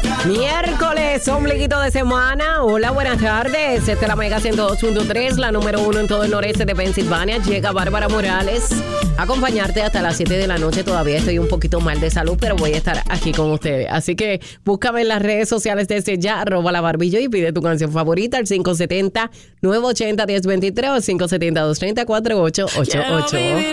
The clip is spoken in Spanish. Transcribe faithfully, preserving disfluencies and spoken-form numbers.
Miércoles, ombliguito de semana. Hola, buenas tardes. Esta es la Mega ciento dos punto tres, la número uno en todo el noreste de Pensilvania. Llega Bárbara Morales a acompañarte hasta las siete de la noche. Todavía estoy un poquito mal de salud, pero voy a estar aquí con ustedes. Así que búscame en las redes sociales desde ya, arroba la Barbillo, y pide tu canción favorita al cinco siete cero, nueve ocho cero, uno cero dos tres o cinco siete cero, dos tres cuatro, ocho ocho ocho.